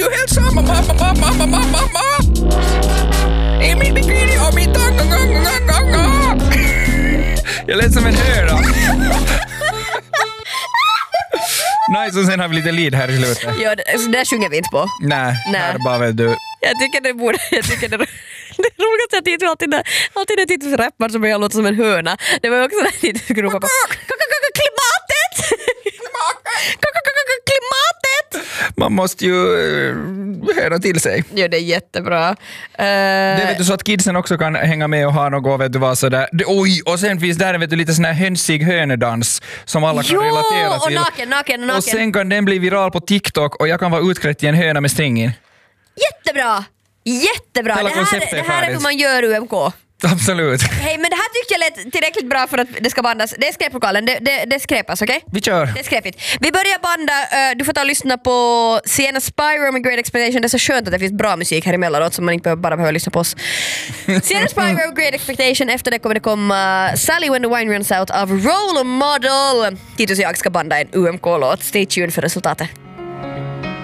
ju hälsa mamma. I min bikini och min tanga. Jag lät som en höra. Nice, och sen har vi lite lead här i slutet. Ja, där sjunger vi inte på. Nej. Här bara vet du. Jag tycker det är roligt att jag alltid när Titus rappar som jag låter som en höna. Det var också när Titus ropar på klimatet! Klimatet! Man måste ju höra till sig. Ja, det är jättebra. Det vet du, så att kidsen också kan hänga med och ha något, vet du vad, sådär. Oj, och sen finns där, vet du, lite sån här hönsig hönedans som alla kan relatera till. Och naken. Och sen kan den bli viral på TikTok och jag kan vara utklädd i en höna med strängin. Jättebra! Det här är hur man gör UMK. Absolut. Hej, men det här tyckte jag lät tillräckligt bra för att det ska bandas. Det är skräplokalen, det skräpas, okej? Vi kör. Det är skräpigt. Vi börjar banda, du får ta och lyssna på Sienna Spyro med Great Expectation. Det är så skönt att det finns bra musik här emellanåt som man inte bara behöver lyssna på oss. Sienna Spyro, Great Expectation. Efter det kommer det komma Sally When the Wine Runs Out av Role Model. Titus och jag ska banda en UMK-låt. Stay tuned för resultatet.